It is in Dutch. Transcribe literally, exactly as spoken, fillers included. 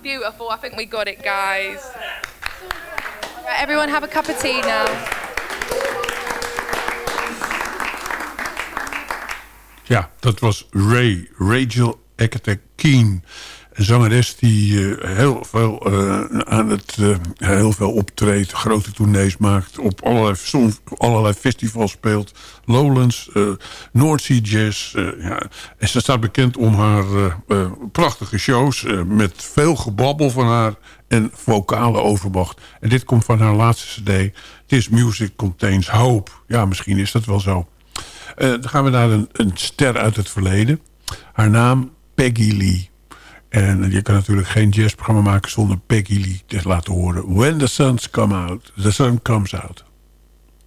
beautiful. I think we got it, guys. Right, everyone have a cup of tea now. Ja, dat was Ray, Rachel Ekete Keane. Een zangeres die uh, heel, veel, uh, aan het, uh, heel veel optreedt, grote tournees maakt, op allerlei, soms, allerlei festivals speelt. Lowlands, uh, North Sea Jazz. Uh, ja. En ze staat bekend om haar uh, uh, prachtige shows uh, met veel gebabbel van haar en vocale overmacht. En dit komt van haar laatste cd. This Music Contains Hope. Ja, misschien is dat wel zo. Uh, dan gaan we naar een, een ster uit het verleden. Haar naam Peggy Lee. En je kan natuurlijk geen jazzprogramma maken zonder Peggy Lee te laten horen. When the sun come out, the sun comes out.